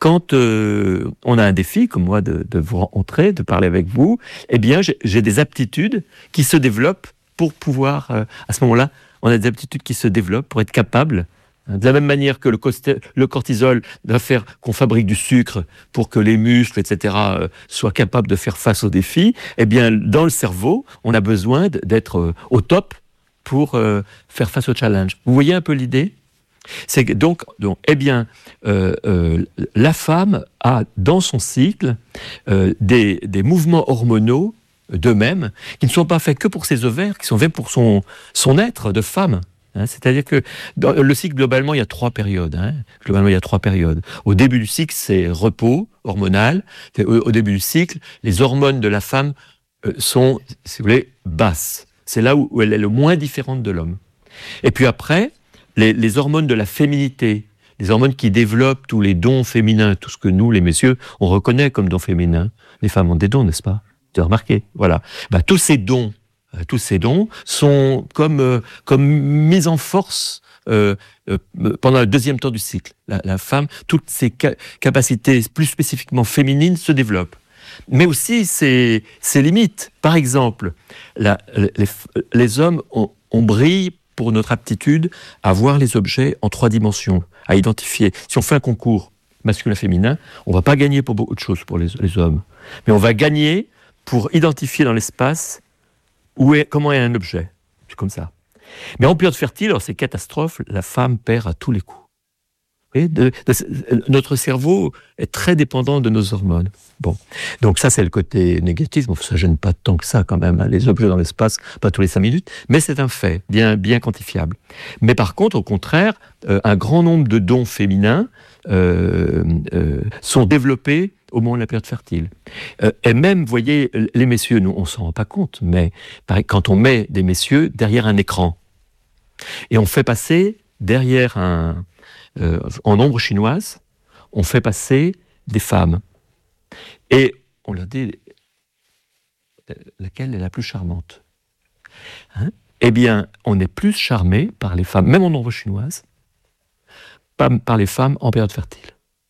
quand on a un défi, comme moi, de vous rencontrer, de parler avec vous, eh bien, j'ai des aptitudes qui se développent pour pouvoir, à ce moment-là, on a des aptitudes qui se développent pour être capable. De la même manière que le cortisol doit faire qu'on fabrique du sucre pour que les muscles, etc., soient capables de faire face aux défis, eh bien, dans le cerveau, on a besoin d'être au top pour faire face au challenge. Vous voyez un peu l'idée ? C'est que donc, eh bien, la femme a dans son cycle des mouvements hormonaux d'eux-mêmes qui ne sont pas faits que pour ses ovaires, qui sont faits pour son être de femme. C'est-à-dire que dans le cycle, globalement, il y a 3 périodes. Globalement, il y a 3 périodes. Au début du cycle, c'est repos hormonal. Au début du cycle, les hormones de la femme sont, si vous voulez, basses. C'est là où elle est le moins différente de l'homme. Et puis après, les hormones de la féminité, les hormones qui développent tous les dons féminins, tout ce que nous, les messieurs, on reconnaît comme dons féminins. Les femmes ont des dons, n'est-ce pas ? Tu as remarqué ? Voilà. Tous ces dons sont comme mis en force pendant le deuxième temps du cycle. La femme, toutes ses capacités plus spécifiquement féminines se développent. Mais aussi ses limites. Par exemple, les hommes, on brille pour notre aptitude à voir les objets en 3 dimensions, à identifier. Si on fait un concours masculin-féminin, on ne va pas gagner pour beaucoup de choses pour les hommes. Mais on va gagner pour identifier dans l'espace comment est un objet. C'est comme ça. Mais en période fertile, alors c'est catastrophe, la femme perd à tous les coups. Et notre cerveau est très dépendant de nos hormones. Bon, donc ça c'est le côté négatif. Bon, ça gêne pas tant que ça quand même. Les objets dans l'espace, pas tous les 5 minutes, mais c'est un fait, bien quantifiable. Mais par contre, au contraire, un grand nombre de dons féminins sont développés au moment de la période fertile. Et même, vous voyez, les messieurs, nous, on s'en rend pas compte, mais quand on met des messieurs derrière un écran, et on fait passer derrière en ombre chinoise, on fait passer des femmes. Et on leur dit laquelle est la plus charmante. Eh bien, on est plus charmé par les femmes, même en ombre chinoise, pas par les femmes en période fertile.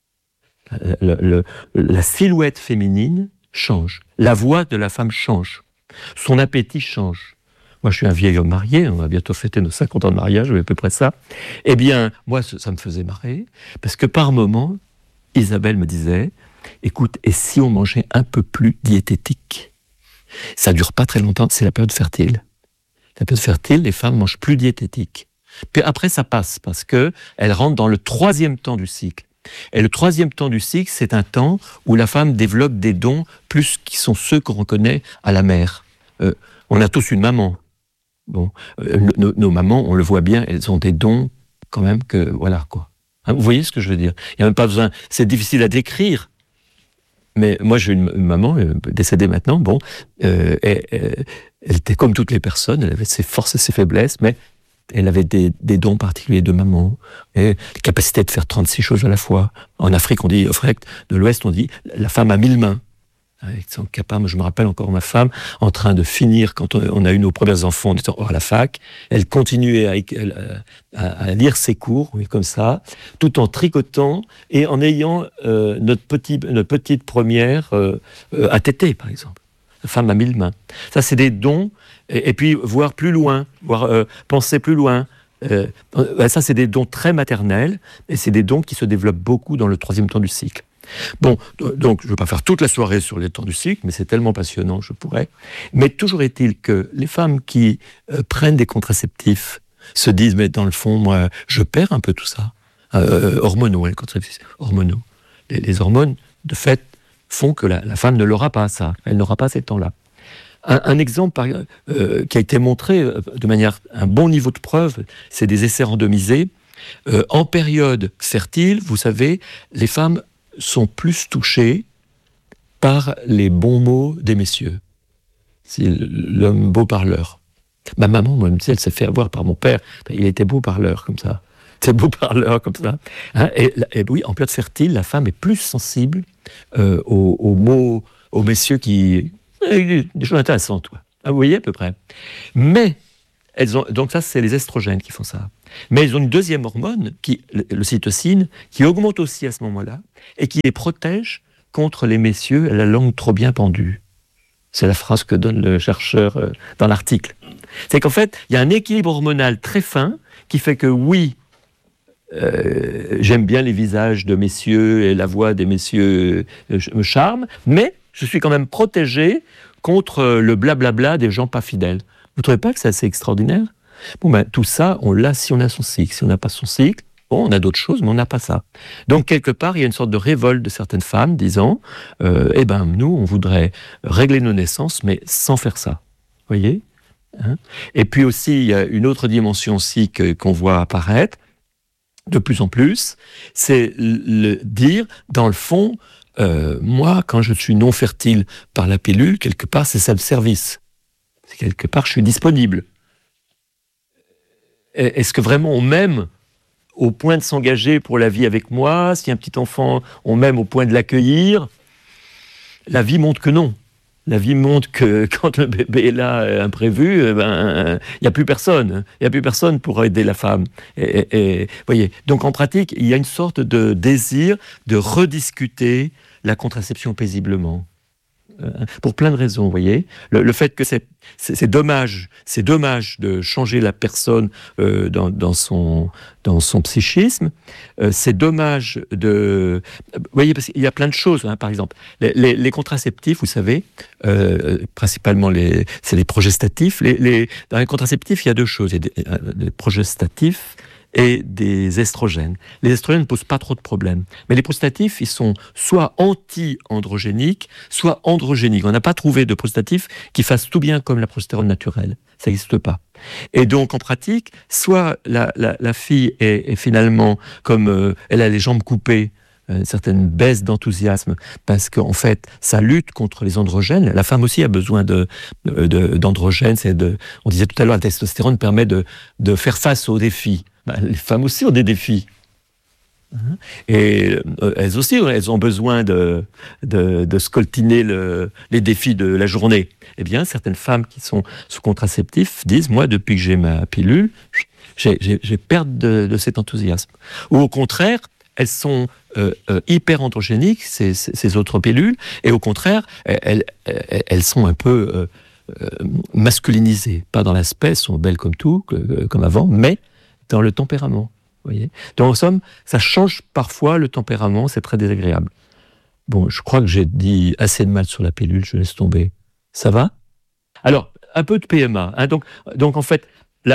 La silhouette féminine change. La voix de la femme change. Son appétit change. Moi, je suis un vieil homme marié, on va bientôt fêter nos 50 ans de mariage, à peu près ça. Eh bien, moi, ça me faisait marrer, parce que par moments, Isabelle me disait, écoute, et si on mangeait un peu plus diététique ? Ça dure pas très longtemps, c'est la période fertile. La période fertile, les femmes mangent plus diététique. Puis après, ça passe, parce que elles rentrent dans le 3e temps du cycle. Et le 3e temps du cycle, c'est un temps où la femme développe des dons plus qui sont ceux qu'on reconnaît à la mère. On a tous une maman. Bon, nos mamans, on le voit bien, elles ont des dons quand même que voilà quoi. Vous voyez ce que je veux dire ? Il n'y a même pas besoin. C'est difficile à décrire. Mais moi, j'ai une maman décédée maintenant. Bon, elle était comme toutes les personnes. Elle avait ses forces et ses faiblesses, mais elle avait des dons particuliers de maman, et la capacité de faire 36 choses à la fois. En Afrique, de l'Ouest, on dit la femme a 1000 mains. Avec son capable, je me rappelle encore ma femme en train de finir, quand on a eu nos premiers enfants, on était à la fac, elle continuait à lire ses cours, oui, comme ça, tout en tricotant et en ayant notre petite première à téter, par exemple. La femme a 1000 mains. Ça, c'est des dons. Et puis, voir plus loin, penser plus loin. Ça, c'est des dons très maternels, et c'est des dons qui se développent beaucoup dans le 3e temps du cycle. Bon, donc, je ne veux pas faire toute la soirée sur les temps du cycle, mais c'est tellement passionnant, je pourrais. Mais toujours est-il que les femmes qui prennent des contraceptifs se disent, mais dans le fond, moi, je perds un peu tout ça. Hormonaux, les contraceptifs hormonaux. Les hormones, de fait, font que la femme ne l'aura pas, ça. Elle n'aura pas ces temps-là. Un exemple qui a été montré de manière, un bon niveau de preuve, c'est des essais randomisés. En période fertile, vous savez, les femmes sont plus touchées par les bons mots des messieurs. C'est l'homme beau parleur. Ma maman, moi, elle s'est fait avoir par mon père. Il était beau parleur, comme ça. C'est beau parleur, comme ça. Et oui, en période fertile, la femme est plus sensible aux mots, aux messieurs qui... Des choses intéressantes, quoi. Vous voyez, à peu près. Mais, Donc ça, c'est les estrogènes qui font ça. Mais elles ont une deuxième hormone, l'ocytocine, qui augmente aussi à ce moment-là, et qui les protège contre les messieurs à la langue trop bien pendue. C'est la phrase que donne le chercheur dans l'article. C'est qu'en fait, il y a un équilibre hormonal très fin qui fait que oui, j'aime bien les visages de messieurs et la voix des messieurs me charme, mais je suis quand même protégé contre le blablabla des gens pas fidèles. Vous ne trouvez pas que c'est assez extraordinaire ? Bon, ben, tout ça, on l'a si on a son cycle. Si on n'a pas son cycle, bon, on a d'autres choses, mais on n'a pas ça. Donc, quelque part, il y a une sorte de révolte de certaines femmes disant eh ben, nous, on voudrait régler nos naissances, mais sans faire ça. Vous voyez ? Et puis aussi, il y a une autre dimension aussi qu'on voit apparaître de plus en plus, c'est le dire, dans le fond, moi, quand je suis non fertile par la pilule, quelque part, c'est ça le service. Quelque part, je suis disponible. Est-ce que vraiment on m'aime au point de s'engager pour la vie avec moi ? Si un petit enfant, on m'aime au point de l'accueillir ? La vie montre que non. La vie montre que quand le bébé est là, imprévu, il n'y a plus personne. Il n'y a plus personne pour aider la femme. Voyez. Donc en pratique, il y a une sorte de désir de rediscuter la contraception paisiblement. Pour plein de raisons, vous voyez. Le fait que c'est dommage de changer la personne dans son psychisme. C'est dommage de... Vous voyez, parce qu'il y a plein de choses. Par exemple, les contraceptifs, vous savez, principalement c'est les progestatifs. Dans les contraceptifs, il y a deux choses. Il y a des progestatifs et des estrogènes. Les estrogènes ne posent pas trop de problèmes. Mais les progestatifs, ils sont soit anti-androgéniques, soit androgéniques. On n'a pas trouvé de progestatif qui fasse tout bien comme la progestérone naturelle. Ça n'existe pas. Et donc, en pratique, soit la fille est finalement, comme elle a les jambes coupées, une certaine baisse d'enthousiasme, parce qu'en fait, ça lutte contre les androgènes. La femme aussi a besoin d'androgènes. On disait tout à l'heure, la testostérone permet de faire face aux défis. Les femmes aussi ont des défis. Et elles aussi, elles ont besoin de scoltiner les défis de la journée. Eh bien, certaines femmes qui sont sous contraceptifs disent, moi, depuis que j'ai ma pilule, j'ai perdu de cet enthousiasme. Ou au contraire, elles sont hyper androgéniques, ces autres pilules, et au contraire, elles sont un peu masculinisées. Pas dans l'aspect, elles sont belles comme tout, comme avant, mais dans le tempérament. Voyez. Donc, en somme, ça change parfois le tempérament, c'est très désagréable. Bon, je crois que j'ai dit assez de mal sur la pilule, je laisse tomber. Ça va ? Alors, un peu de PMA. Donc en fait,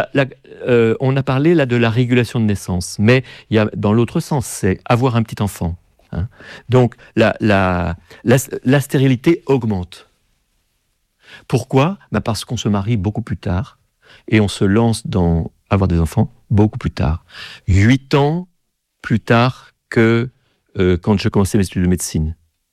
on a parlé là de la régulation de naissance, mais il y a dans l'autre sens, c'est avoir un petit enfant. Donc, la stérilité augmente. Pourquoi ? Parce qu'on se marie beaucoup plus tard et on se lance dans avoir des enfants beaucoup plus tard. 8 ans plus tard que quand je commençais mes études de médecine.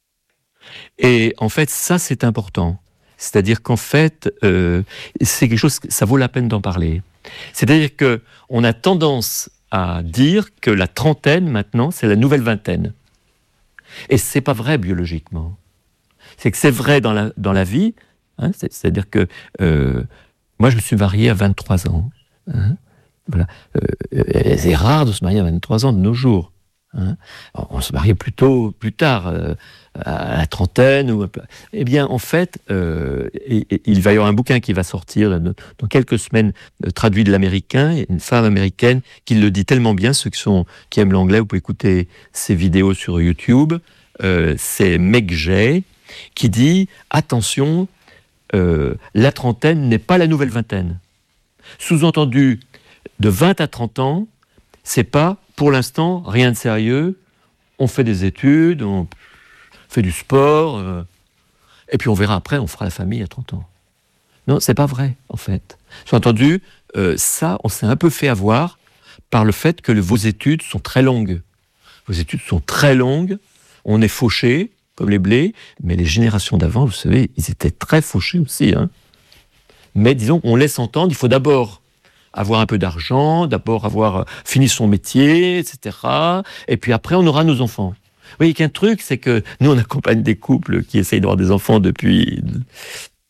Et en fait, ça, c'est important. C'est-à-dire qu'en fait, c'est quelque chose, ça vaut la peine d'en parler. C'est-à-dire qu'on a tendance à dire que la trentaine, maintenant, c'est la nouvelle vingtaine. Et c'est pas vrai biologiquement. C'est que c'est vrai dans la vie. C'est-à-dire que moi, je me suis marié à 23 ans. Voilà. C'est rare de se marier à 23 ans de nos jours. On se mariait plutôt plus tard, à la trentaine. Eh bien, en fait, il va y avoir un bouquin qui va sortir dans quelques semaines, traduit de l'américain, une femme américaine qui le dit tellement bien. Ceux qui aiment l'anglais, vous pouvez écouter ses vidéos sur YouTube. C'est Meg Jay qui dit « Attention, la trentaine n'est pas la nouvelle vingtaine ». Sous-entendu, de 20 à 30 ans, c'est pas, pour l'instant, rien de sérieux. On fait des études, on fait du sport, et puis on verra après, on fera la famille à 30 ans. Non, c'est pas vrai, en fait. Sous-entendu, ça, on s'est un peu fait avoir par le fait que vos études sont très longues. Vos études sont très longues, on est fauchés, comme les blés, mais les générations d'avant, vous savez, ils étaient très fauchés aussi. Mais disons, on laisse entendre, il faut d'abord avoir un peu d'argent, d'abord avoir fini son métier, etc. Et puis après, on aura nos enfants. Vous voyez qu'un truc, c'est que nous, on accompagne des couples qui essayent d'avoir des enfants depuis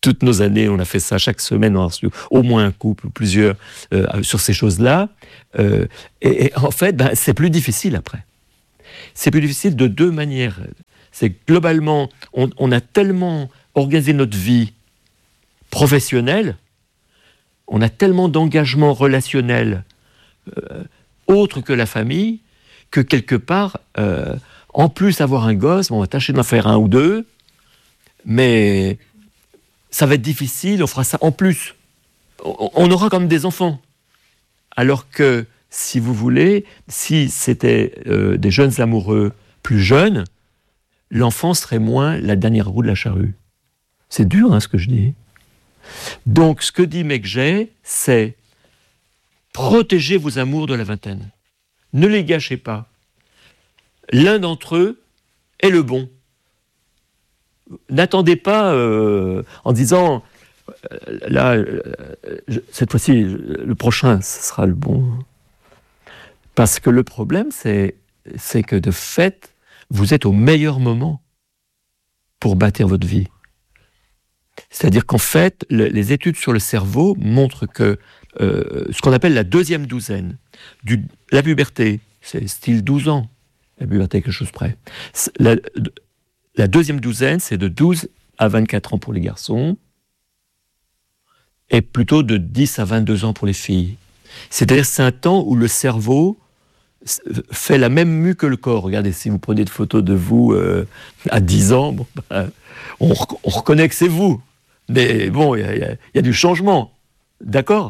toutes nos années, on a fait ça chaque semaine, on a reçu au moins un couple ou plusieurs sur ces choses-là. Et en fait, c'est plus difficile après. C'est plus difficile de deux manières. C'est que globalement, on a tellement organisé notre vie professionnelle, on a tellement d'engagements relationnels autres que la famille, que quelque part, en plus avoir un gosse, on va tâcher d'en faire un ou deux, mais ça va être difficile, on fera ça en plus. On aura comme des enfants. Alors que, si vous voulez, si c'était des jeunes amoureux plus jeunes, l'enfant serait moins la dernière roue de la charrue. C'est dur, ce que je dis. Donc, ce que dit McG, c'est protégez vos amours de la vingtaine. Ne les gâchez pas. L'un d'entre eux est le bon. N'attendez pas en disant là, cette fois-ci, le prochain, ce sera le bon. Parce que le problème, c'est que de fait, vous êtes au meilleur moment pour bâtir votre vie. C'est-à-dire qu'en fait, les études sur le cerveau montrent que ce qu'on appelle la deuxième douzaine, la puberté, c'est style 12 ans, la puberté quelque chose près. La deuxième douzaine, c'est de 12 à 24 ans pour les garçons, et plutôt de 10 à 22 ans pour les filles. C'est-à-dire c'est un temps où le cerveau fait la même mue que le corps. Regardez, si vous prenez des photos de vous à 10 ans, on reconnaît que c'est vous. Mais bon, il y a du changement. D'accord ?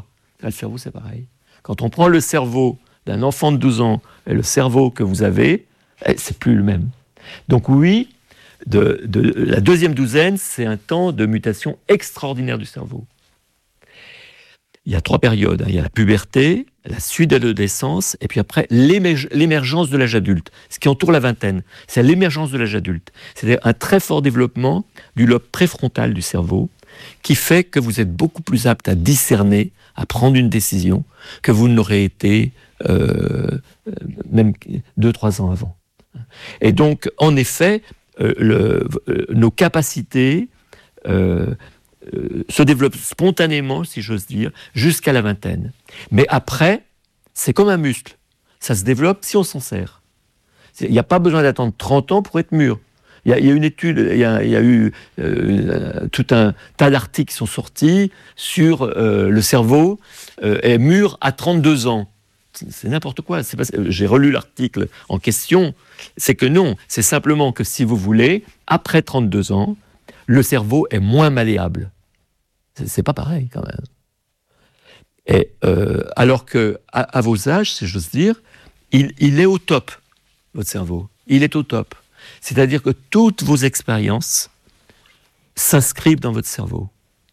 Le cerveau, c'est pareil. Quand on prend le cerveau d'un enfant de 12 ans et le cerveau que vous avez, c'est plus le même. Donc oui, la deuxième douzaine, c'est un temps de mutation extraordinaire du cerveau. Il y a 3 périodes. Il y a la puberté, la suite de l'adolescence, et puis après l'émergence de l'âge adulte. Ce qui entoure la vingtaine, c'est l'émergence de l'âge adulte. C'est-à-dire un très fort développement du lobe préfrontal du cerveau, qui fait que vous êtes beaucoup plus apte à discerner, à prendre une décision, que vous n'aurez été même 2-3 ans avant. Et donc, en effet, nos capacités se développent spontanément, si j'ose dire, jusqu'à la vingtaine. Mais après, c'est comme un muscle. Ça se développe si on s'en sert. Il n'y a pas besoin d'attendre 30 ans pour être mûr. Il y a une étude, il y a eu tout un tas d'articles qui sont sortis sur le cerveau est mûr à 32 ans. C'est n'importe quoi. J'ai relu l'article en question. C'est que non, c'est simplement que si vous voulez, après 32 ans, le cerveau est moins malléable. C'est pas pareil quand même. Et, alors que à vos âges, si j'ose dire, il est au top, votre cerveau. Il est au top. C'est-à-dire que toutes vos expériences s'inscrivent dans votre cerveau.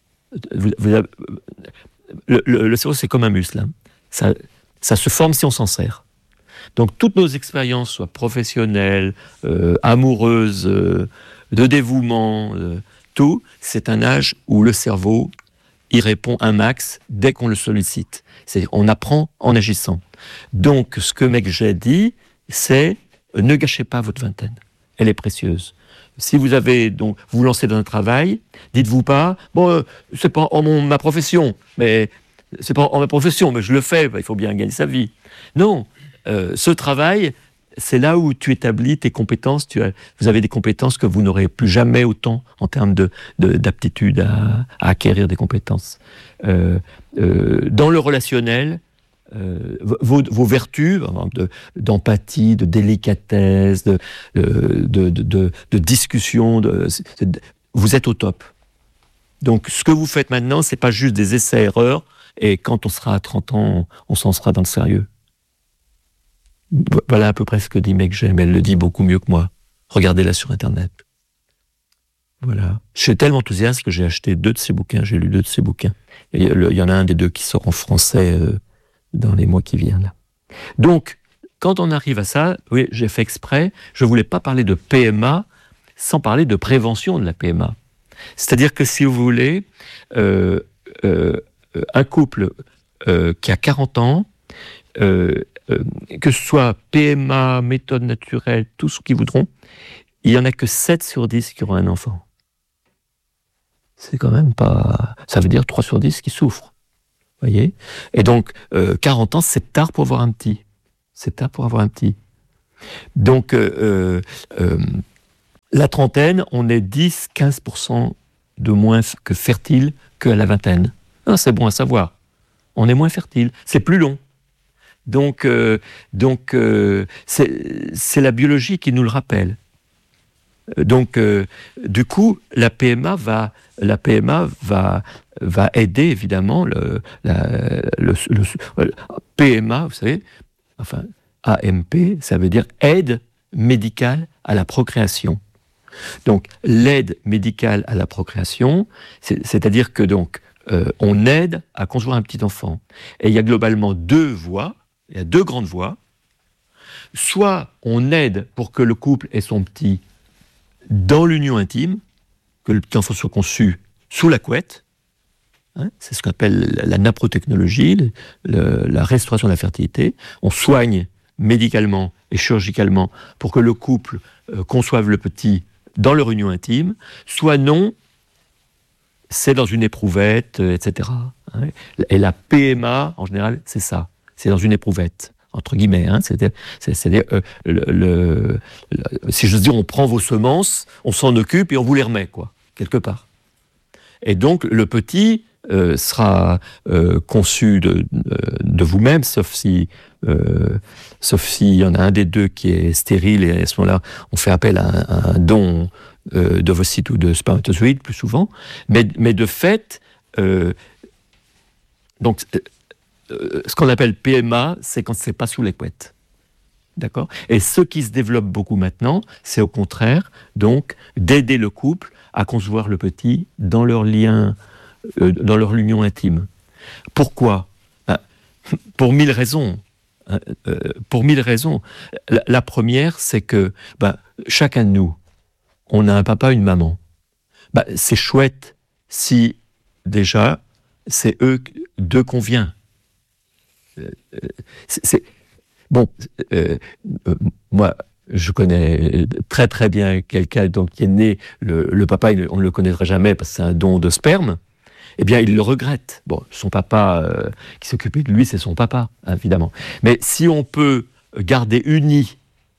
Le cerveau, c'est comme un muscle. Ça se forme si on s'en sert. Donc toutes nos expériences, soit professionnelles, amoureuses, de dévouement, tout, c'est un âge où le cerveau y répond un max dès qu'on le sollicite. C'est-à-dire on apprend en agissant. Donc ce que McG dit, c'est ne gâchez pas votre vingtaine. Elle est précieuse. Si vous avez donc vous lancez dans un travail, dites-vous pas c'est pas en ma profession, mais c'est pas en ma profession, mais je le fais. Il faut bien gagner sa vie. Non, ce travail, c'est là où tu établis tes compétences. Vous avez des compétences que vous n'aurez plus jamais autant en termes d'aptitude à acquérir des compétences. Dans le relationnel, vos vertus d'empathie, de délicatesse, de discussion, vous êtes au top. Donc ce que vous faites maintenant, c'est pas juste des essais-erreurs, et quand on sera à 30 ans, on s'en sera dans le sérieux. Voilà à peu près ce que dit McG, mais elle le dit beaucoup mieux que moi. Regardez-la sur Internet. Voilà. Je suis tellement enthousiaste que j'ai acheté 2 de ses bouquins, j'ai lu 2 de ses bouquins. Il y en a un des 2 qui sort en français dans les mois qui viennent. Là. Donc, quand on arrive à ça, oui, j'ai fait exprès, je ne voulais pas parler de PMA sans parler de prévention de la PMA. C'est-à-dire que si vous voulez, un couple qui a 40 ans, que ce soit PMA, méthode naturelle, tout ce qu'ils voudront, il n'y en a que 7 sur 10 qui auront un enfant. c'est quand même pas... Ça veut dire 3 sur 10 qui souffrent. Voyez ? Et donc, 40 ans, c'est tard pour avoir un petit. C'est tard pour avoir un petit. Donc, la trentaine, on est 10-15% de moins que fertile qu'à la vingtaine. Ah, c'est bon à savoir. On est moins fertile. C'est plus long. Donc, c'est la biologie qui nous le rappelle. Donc, du coup, la PMA va aider évidemment le PMA, vous savez, enfin AMP, ça veut dire aide médicale à la procréation. Donc, l'aide médicale à la procréation, c'est-à-dire que donc on aide à concevoir un petit enfant. Et il y a globalement 2 voies, il y a 2 grandes voies. Soit on aide pour que le couple ait son petit dans l'union intime, que le petit enfant soit conçu sous la couette, hein, c'est ce qu'on appelle la naprotechnologie, la restauration de la fertilité. On soigne médicalement et chirurgicalement pour que le couple conçoive le petit dans leur union intime, soit non, c'est dans une éprouvette, etc. Hein. Et la PMA, en général, c'est ça, c'est dans une éprouvette. Entre guillemets, hein, c'est-à-dire, si je veux dire, on prend vos semences, on s'en occupe et on vous les remet, quoi, quelque part. Et donc, le petit sera conçu de vous-même, sauf s'il y en a un des 2 qui est stérile, et à ce moment-là, on fait appel à un don d'ovocytes ou de spermatozoïdes, plus souvent. Mais de fait, donc... ce qu'on appelle PMA, c'est quand c'est pas sous les couettes. D'accord ? Et ce qui se développe beaucoup maintenant, c'est au contraire, donc, d'aider le couple à concevoir le petit dans leur lien, dans leur union intime. Pourquoi ? Pour 1000 raisons. Pour 1000 raisons. La première, c'est que chacun de nous, on a un papa, une maman. C'est chouette si, déjà, c'est eux d'eux qu'on vient. Moi, je connais très très bien quelqu'un donc, qui est né, le papa, on ne le connaîtra jamais parce que c'est un don de sperme, eh bien il le regrette. Bon, son papa qui s'occupait de lui, c'est son papa, évidemment. Mais si on peut garder unis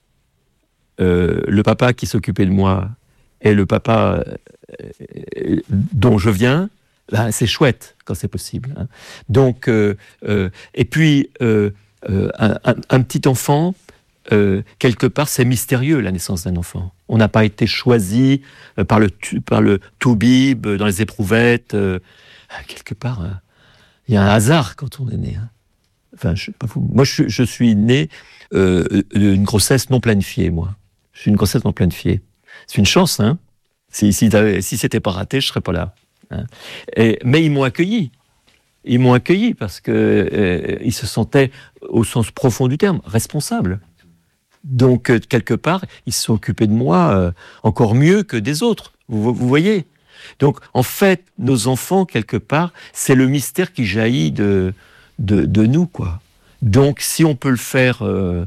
le papa qui s'occupait de moi et le papa dont je viens, c'est chouette quand c'est possible. Hein. Donc, et puis, un petit enfant, quelque part, c'est mystérieux, la naissance d'un enfant. On n'a pas été choisi par le toubib, dans les éprouvettes. Quelque part, il y a un hasard quand on est né. Hein. Enfin, je sais pas vous. Moi, je suis né d'une grossesse non planifiée, moi. Je suis une grossesse non planifiée. C'est une chance, hein. Si c'était pas raté, je serais pas là. Hein. Mais ils m'ont accueilli. Ils m'ont accueilli parce que ils se sentaient, au sens profond du terme, responsables. Donc, quelque part, ils se sont occupés de moi encore mieux que des autres. Vous voyez ? Donc, en fait, nos enfants, quelque part, c'est le mystère qui jaillit de nous, quoi. Donc, si on peut le faire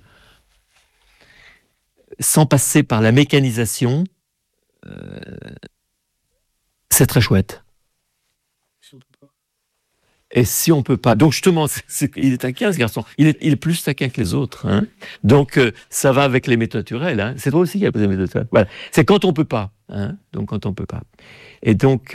sans passer par la mécanisation, c'est très chouette. Et si on peut pas, donc justement, il est taquin ce garçon, il est plus taquin que les autres. Hein. Donc ça va avec les méthodes naturelles. Hein. C'est toi aussi qui a posé les méthodes naturelles. Voilà. C'est quand on peut pas. Hein. Donc quand on peut pas. Et donc,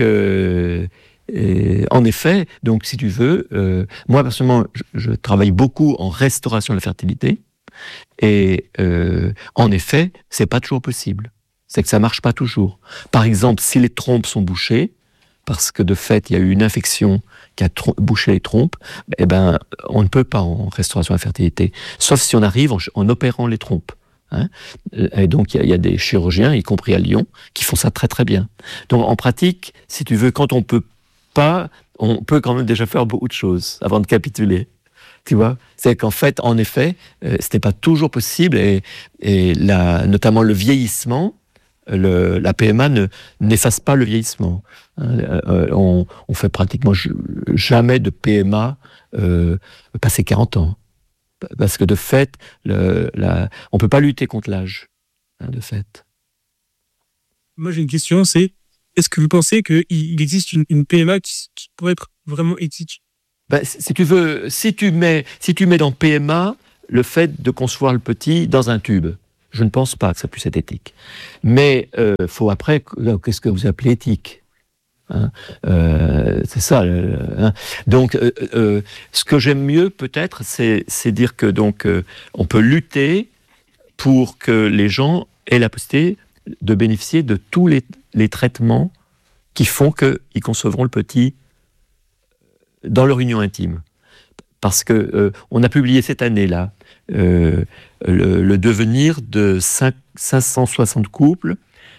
en effet, donc si tu veux, moi personnellement, je travaille beaucoup en restauration de la fertilité. Et en effet, c'est pas toujours possible. C'est que ça marche pas toujours. Par exemple, si les trompes sont bouchées, parce que de fait, il y a eu une infection qui a bouché les trompes, eh ben, on ne peut pas en restauration de la fertilité, sauf si on arrive en opérant les trompes. Hein. Et donc, il y a des chirurgiens, y compris à Lyon, qui font ça très très bien. Donc, en pratique, si tu veux, quand on peut pas, on peut quand même déjà faire beaucoup de choses avant de capituler. Tu vois, c'est qu'en fait, en effet, c'était pas toujours possible et notamment le vieillissement. La PMA n'efface pas le vieillissement. On fait pratiquement jamais de PMA passé 40 ans. Parce que de fait, on peut pas lutter contre l'âge, hein, de fait. Moi j'ai une question, c'est est-ce que vous pensez qu'il existe une PMA qui pourrait être vraiment éthique? Si tu veux, si tu mets dans PMA le fait de concevoir le petit dans un tube, je ne pense pas que ça puisse être éthique. Mais faut après, qu'est-ce que vous appelez éthique, hein, c'est ça. Hein. Donc, ce que j'aime mieux peut-être, c'est dire que donc on peut lutter pour que les gens aient la possibilité de bénéficier de tous les traitements qui font qu'ils concevront le petit dans leur union intime. Parce que on a publié cette année-là le devenir de 560 couples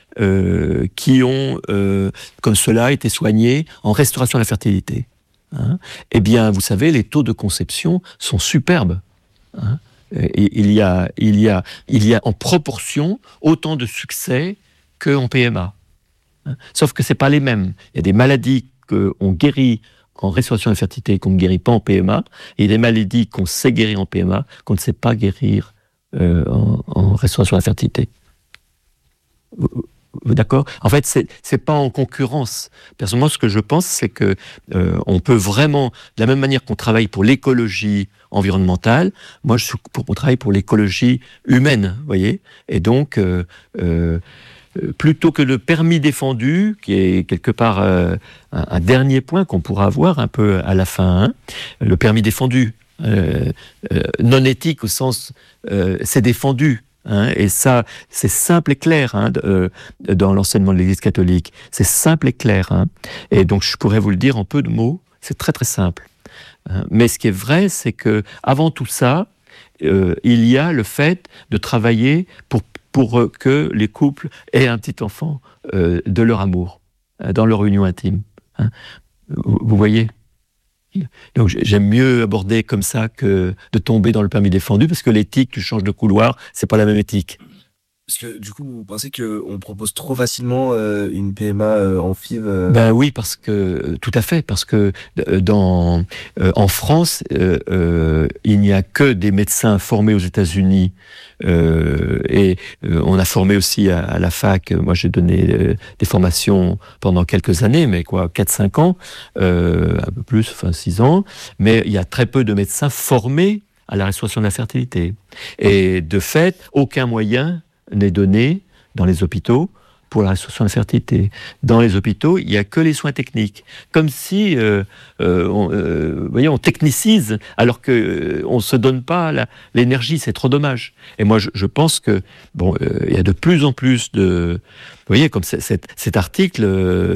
qui ont, comme cela, été soignés en restauration de la fertilité. Hein. Eh bien, vous savez, les taux de conception sont superbes. Hein. Et il y a en proportion autant de succès qu'en PMA. Hein. Sauf que c'est pas les mêmes. Il y a des maladies qu'on guérit en restauration de la fertilité qu'on ne guérit pas en PMA, et des maladies qu'on sait guérir en PMA qu'on ne sait pas guérir en restauration de la fertilité. D'accord ? En fait, c'est pas en concurrence. Personnellement, ce que je pense, c'est que on peut vraiment, de la même manière qu'on travaille pour l'écologie environnementale, moi, on travaille pour l'écologie humaine, vous voyez ? Et donc, plutôt que le permis défendu, qui est quelque part un dernier point qu'on pourra avoir un peu à la fin, hein, le permis défendu, non éthique au sens, c'est défendu. Hein, et ça, c'est simple et clair hein, dans l'enseignement de l'Église catholique. C'est simple et clair. Hein, et donc, je pourrais vous le dire en peu de mots. C'est très, très simple. Hein, mais ce qui est vrai, c'est que avant tout ça, il y a le fait de travailler pour que les couples aient un petit enfant de leur amour, dans leur union intime. Hein. Vous voyez ? Donc j'aime mieux aborder comme ça que de tomber dans le permis défendu, parce que l'éthique, tu changes de couloir, c'est pas la même éthique. Parce que du coup, vous pensez qu'on propose trop facilement une PMA en FIV Ben oui, parce que tout à fait, parce que en France, il n'y a que des médecins formés aux États-Unis et on a formé aussi à la fac. Moi, j'ai donné des formations pendant quelques années, mais 4-5 ans, un peu plus, enfin 6 ans. Mais il y a très peu de médecins formés à la restauration de la fertilité. Et de fait, aucun moyen n'est donné dans les hôpitaux pour la restauration de la fertilité. Dans les hôpitaux, il n'y a que les soins techniques. Comme si on technicise alors qu'on ne se donne pas l'énergie, c'est trop dommage. Et moi, je pense que il y a de plus en plus de... Vous voyez, comme cet article,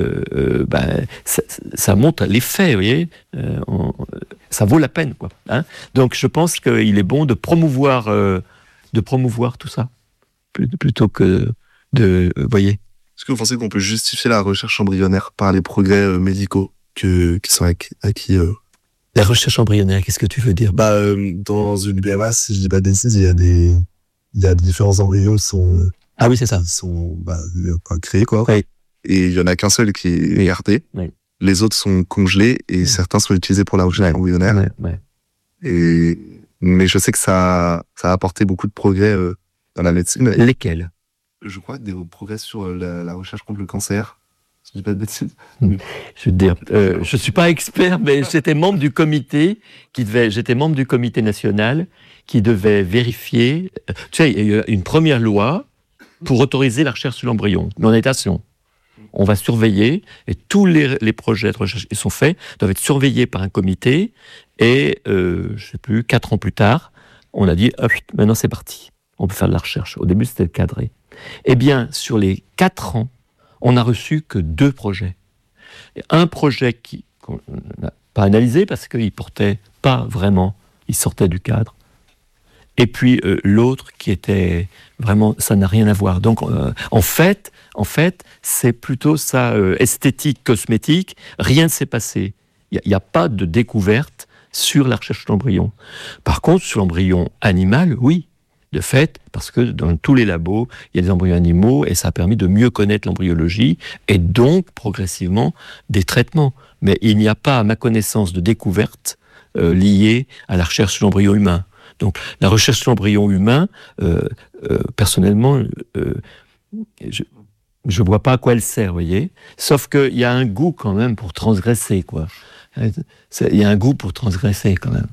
ça montre les faits, vous voyez, ça vaut la peine, quoi. Hein. Donc, je pense qu'il est bon de promouvoir tout ça, plutôt que de... voyez. Est-ce que vous pensez qu'on peut justifier la recherche embryonnaire par les progrès médicaux qui sont acquis La recherche embryonnaire, qu'est-ce que tu veux dire ? Dans une PMA, si je dis pas de bêtises, il y a différents embryons qui sont... Ah oui, c'est ça. Qui sont créés, quoi. Oui. Et il y en a qu'un seul qui est gardé. Oui. Les autres sont congelés et certains sont utilisés pour la recherche embryonnaire. Ouais. Mais je sais que ça a apporté beaucoup de progrès dans la médecine. Lesquels ? Je crois des progrès sur la recherche contre le cancer. Si je dis pas de bêtises. Je veux dire, je suis pas expert, mais j'étais membre du comité national qui devait vérifier. Tu sais, il y a eu une première loi pour autoriser la recherche sur l'embryon. Mais on est attention. On va surveiller et tous les projets de recherche qui sont faits doivent être surveillés par un comité. Et je sais plus, 4 ans plus tard, on a dit maintenant c'est parti. On peut faire de la recherche. Au début, c'était cadré. Eh bien, sur les 4 ans, on n'a reçu que 2 projets. Et un projet qu'on n'a pas analysé parce qu'il portait pas vraiment, il sortait du cadre. Et puis l'autre qui était vraiment, ça n'a rien à voir. Donc en fait, c'est plutôt ça, esthétique, cosmétique. Rien ne s'est passé. Il n'y a pas de découverte sur la recherche de l'embryon. Par contre, sur l'embryon animal, oui. De fait, parce que dans tous les labos, il y a des embryons animaux et ça a permis de mieux connaître l'embryologie et donc, progressivement, des traitements. Mais il n'y a pas, à ma connaissance, de découverte liée à la recherche sur l'embryon humain. Donc, la recherche sur l'embryon humain, personnellement, Je vois pas à quoi elle sert, vous voyez. Sauf qu'il y a un goût quand même pour transgresser, quoi. Il y a un goût pour transgresser quand même.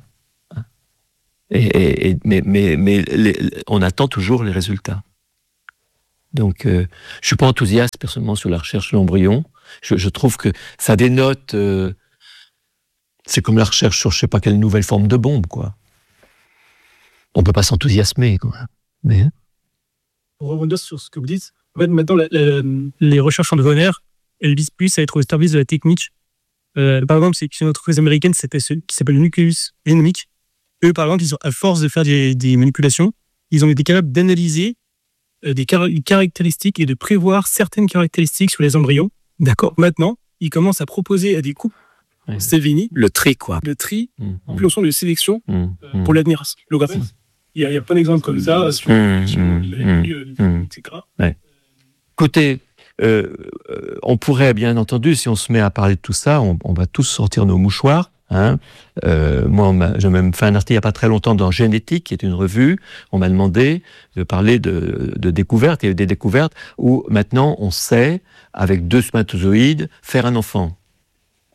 Mais on attend toujours les résultats. Donc, je suis pas enthousiaste personnellement sur la recherche de l'embryon. Je trouve que ça dénote. C'est comme la recherche sur je sais pas quelle nouvelle forme de bombe, quoi. On peut pas s'enthousiasmer, quoi. Mais Pour rebondir sur ce que vous dites, en fait, maintenant, les recherches embryonnaires, elles visent plus à être au service de la technique. Par exemple, c'est une entreprise américaine qui s'appelle Nucleus Genomics. Eux, par exemple, à force de faire des manipulations, ils ont été capables d'analyser des caractéristiques et de prévoir certaines caractéristiques sur les embryons. D'accord. Maintenant, ils commencent à proposer à des couples Savini le tri, quoi. le tri en fonction de sélection pour l'avenir. Il y a plein d'exemples comme ça sur etc. Ouais. Écoutez, on pourrait, bien entendu, si on se met à parler de tout ça, on va tous sortir nos mouchoirs. Hein. Moi, j'ai même fait un article il n'y a pas très longtemps dans Génétique, qui est une revue. On m'a demandé de parler de découvertes. Il y a eu des découvertes où maintenant on sait, avec 2 spermatozoïdes, faire un enfant. D'accord ?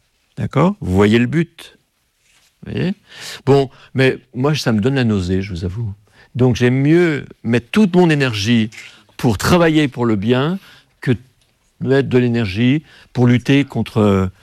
Vous voyez le but ? Vous voyez ? Bon, mais moi, ça me donne la nausée, je vous avoue. Donc, j'aime mieux mettre toute mon énergie pour travailler pour le bien que mettre de l'énergie pour lutter contre...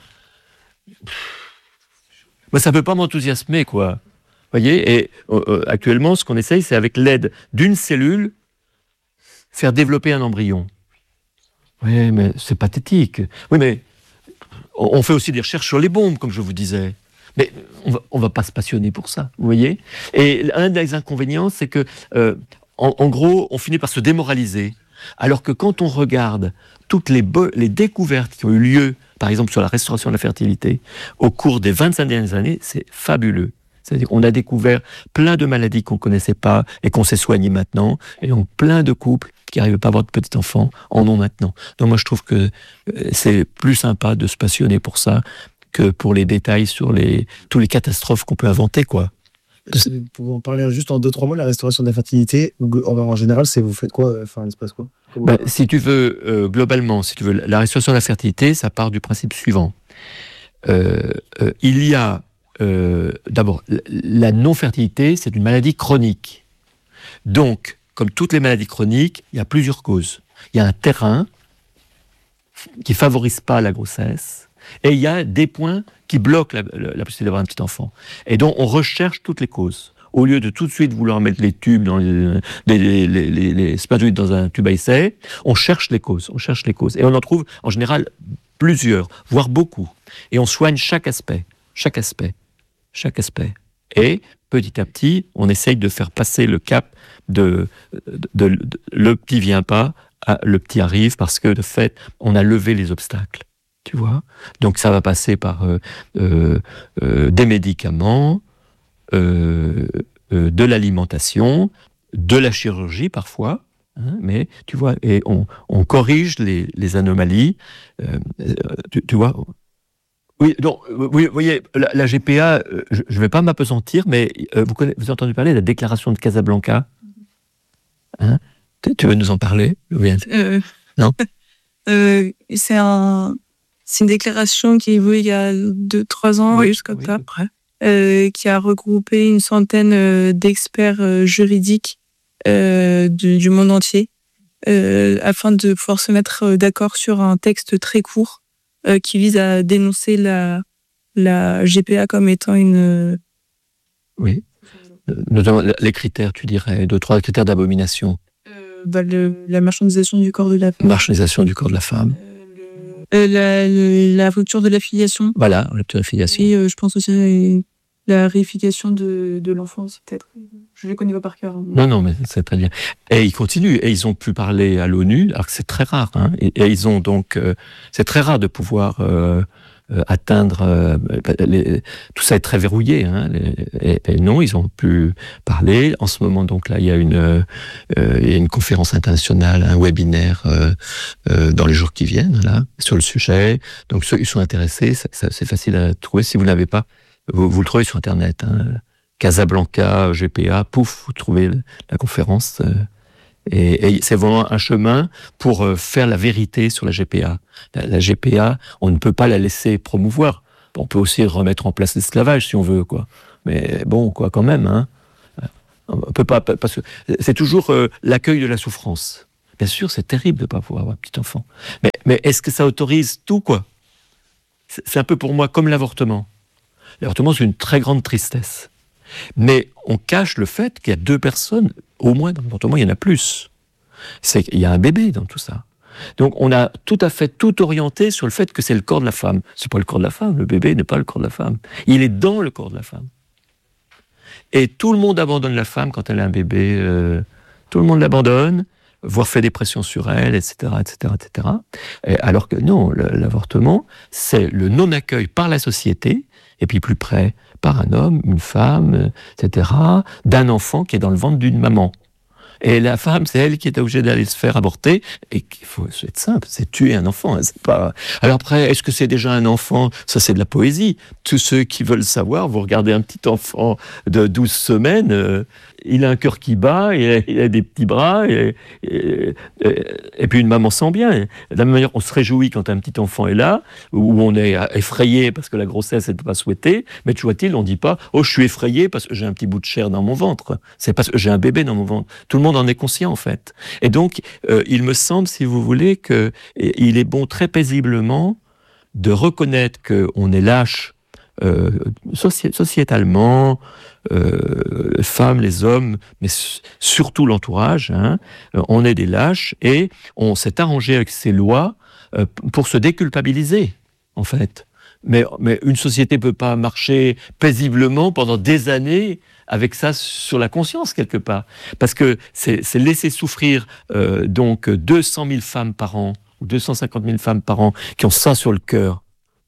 Moi, ça ne peut pas m'enthousiasmer, quoi. Vous voyez ? Et actuellement, ce qu'on essaye, c'est avec l'aide d'une cellule, faire développer un embryon. Oui, mais c'est pathétique. Oui, mais on fait aussi des recherches sur les bombes, comme je vous disais. Mais on va pas se passionner pour ça, vous voyez ? Et un des inconvénients, c'est que, en gros, on finit par se démoraliser. Alors que quand on regarde toutes les découvertes qui ont eu lieu, par exemple sur la restauration de la fertilité, au cours des 25 dernières années, c'est fabuleux. C'est-à-dire qu'on a découvert plein de maladies qu'on ne connaissait pas et qu'on sait soigner maintenant, et donc plein de couples qui n'arrivaient pas à avoir de petits enfants en ont maintenant. Donc moi je trouve que c'est plus sympa de se passionner pour ça que pour les détails sur tous les catastrophes qu'on peut inventer, quoi. Pour en parler juste en 2-3 mots, la restauration de la fertilité, en général, vous faites quoi ? Enfin, il se passe quoi ? Si tu veux, globalement, si tu veux, la restauration de la fertilité, ça part du principe suivant. Il y a d'abord, la non-fertilité, c'est une maladie chronique. Donc, comme toutes les maladies chroniques, il y a plusieurs causes. Il y a un terrain qui favorise pas la grossesse, et il y a des points qui bloquent la possibilité d'avoir un petit enfant. Et donc, on recherche toutes les causes. Au lieu de tout de suite vouloir mettre les tubes dans les spermatozoïdes dans un tube à essai, on cherche les causes. Et on en trouve, en général, plusieurs, voire beaucoup. Et on soigne chaque aspect. Et, petit à petit, on essaye de faire passer le cap de le petit vient pas, le petit arrive, parce que, de fait, on a levé les obstacles. Tu vois ? Donc ça va passer par des médicaments, de l'alimentation, de la chirurgie parfois, hein, mais tu vois, et on corrige les anomalies. Tu vois ? Oui, donc, vous voyez, la GPA, je ne vais pas m'apesantir, mais vous avez entendu parler de la déclaration de Casablanca ? Hein ? Tu veux nous en parler ? Non ? C'est une déclaration qui est vue il y a 2-3 ans, juste comme ça, qui a regroupé une centaine d'experts juridiques du monde entier afin de pouvoir se mettre d'accord sur un texte très court qui vise à dénoncer la GPA comme étant une... Oui, notamment les critères, tu dirais, 2-3 critères d'abomination. La marchandisation du corps de la femme. Marchandisation du corps de la femme. La rupture de l'affiliation. Voilà, rupture d'affiliation. Et je pense aussi à la réification de l'enfant aussi, peut-être. Je ne les connais pas par cœur. Hein. Non, mais c'est très bien. Et ils continuent. Et ils ont pu parler à l'ONU, alors que c'est très rare. Hein, et ils ont donc... c'est très rare de pouvoir atteindre... tout ça est très verrouillé. Hein, et non, ils ont pu parler. En ce moment, donc là, il y a une conférence internationale, un webinaire dans les jours qui viennent, là, sur le sujet. Donc ceux qui sont intéressés, c'est facile à trouver. Si vous ne l'avez pas, vous le trouvez sur Internet. Hein, Casablanca, GPA, pouf, vous trouvez la conférence. Et c'est vraiment un chemin pour faire la vérité sur la GPA. La GPA, on ne peut pas la laisser promouvoir. On peut aussi remettre en place l'esclavage si on veut, quoi. Mais bon, quoi, quand même, hein. On peut pas, parce que c'est toujours l'accueil de la souffrance. Bien sûr, c'est terrible de ne pas pouvoir avoir un petit enfant. Mais est-ce que ça autorise tout, quoi? C'est un peu pour moi comme l'avortement. L'avortement, c'est une très grande tristesse. Mais on cache le fait qu'il y a 2 personnes, au moins dans l'avortement, il y en a plus. Il y a un bébé dans tout ça. Donc on a tout à fait tout orienté sur le fait que c'est le corps de la femme. C'est pas le corps de la femme, le bébé n'est pas le corps de la femme. Il est dans le corps de la femme. Et tout le monde abandonne la femme quand elle a un bébé. Tout le monde l'abandonne, voire fait des pressions sur elle, etc., etc., etc. Alors que non, l'avortement, c'est le non-accueil par la société, et puis plus près par un homme, une femme, etc., d'un enfant qui est dans le ventre d'une maman. Et la femme, c'est elle qui est obligée d'aller se faire avorter. Et qu'il faut être simple, c'est tuer un enfant. Hein, c'est pas... Alors après, est-ce que c'est déjà un enfant? Ça, c'est de la poésie. Tous ceux qui veulent savoir, vous regardez un petit enfant de 12 semaines, il a un cœur qui bat, il a des petits bras, et puis une maman sent bien. De la même manière, on se réjouit quand un petit enfant est là, où on est effrayé parce que la grossesse n'est pas souhaitée, mais tu vois-t-il, on ne dit pas « Oh, je suis effrayé parce que j'ai un petit bout de chair dans mon ventre ». C'est parce que j'ai un bébé dans mon ventre. Tout le monde en est conscient, en fait. Et donc, il me semble, si vous voulez, qu'il est bon très paisiblement de reconnaître qu'on est lâche sociétalement, les femmes, les hommes, mais surtout l'entourage, hein, on est des lâches et on s'est arrangé avec ces lois pour se déculpabiliser, en fait. Mais une société ne peut pas marcher paisiblement pendant des années avec ça sur la conscience, quelque part. Parce que c'est laisser souffrir donc 200 000 femmes par an, ou 250 000 femmes par an, qui ont ça sur le cœur,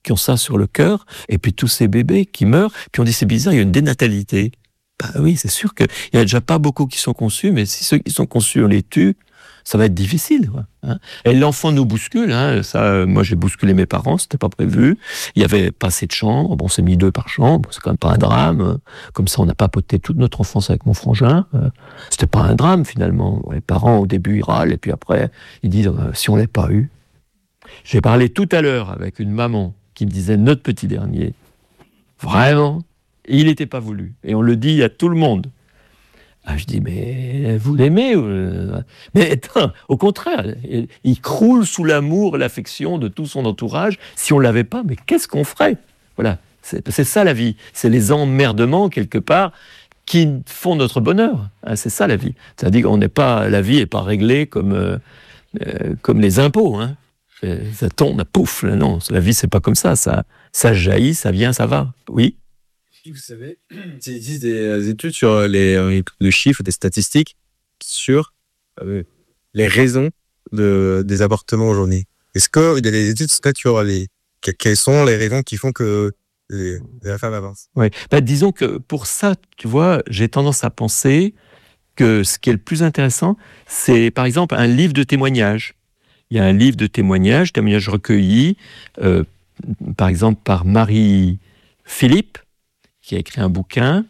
et puis tous ces bébés qui meurent, puis on dit c'est bizarre, il y a une dénatalité. Bah oui, c'est sûr qu'il n'y a déjà pas beaucoup qui sont conçus, mais si ceux qui sont conçus, on les tue, ça va être difficile. Quoi, hein. Et l'enfant nous bouscule, hein, ça, moi j'ai bousculé mes parents, c'était pas prévu, il n'y avait pas assez de chambres, bon, on s'est mis 2 par chambre, c'est quand même pas un drame, comme ça on n'a pas poté toute notre enfance avec mon frangin, c'était pas un drame finalement, les parents au début ils râlent, et puis après ils disent si on l'ait pas eu. J'ai parlé tout à l'heure avec une maman qui me disait notre petit dernier, vraiment, il n'était pas voulu. Et on le dit à tout le monde. Ah, je dis, mais vous l'aimez? Mais attends, au contraire, il croule sous l'amour et l'affection de tout son entourage. Si on ne l'avait pas, mais qu'est-ce qu'on ferait? Voilà, c'est ça la vie. C'est les emmerdements, quelque part, qui font notre bonheur. Hein, c'est ça la vie. C'est-à-dire qu'on n'est pas, la vie n'est pas réglée comme les impôts, hein. Ça tombe, pouf, non, la vie c'est pas comme ça, ça jaillit, ça vient, ça va, oui. Vous savez, il existe des études sur les chiffres, des statistiques sur les raisons des avortements aujourd'hui. Est-ce qu'il y a des études sur quelles sont les raisons qui font que la femme avance? Oui, disons que pour ça, tu vois, j'ai tendance à penser que ce qui est le plus intéressant, c'est par exemple un livre de témoignages. Il y a un livre de témoignages recueillis, par exemple par Marie Philippe, qui a écrit un bouquin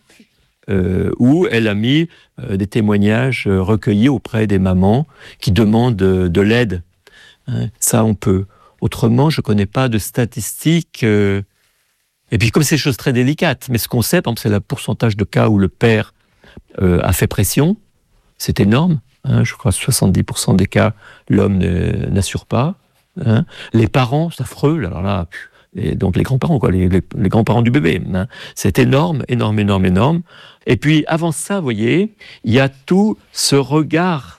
où elle a mis des témoignages recueillis auprès des mamans qui demandent de l'aide. Hein, ça, on peut. Autrement, je ne connais pas de statistiques. Et puis, comme c'est des choses très délicates, mais ce qu'on sait, par exemple, c'est le pourcentage de cas où le père a fait pression. C'est énorme. Hein, je crois 70% des cas, l'homme n'assure pas. Hein. Les parents, c'est affreux. Alors là, et donc les grands-parents, quoi, les grands-parents du bébé. Hein. C'est énorme, énorme, énorme, énorme. Et puis avant ça, vous voyez, il y a tout ce regard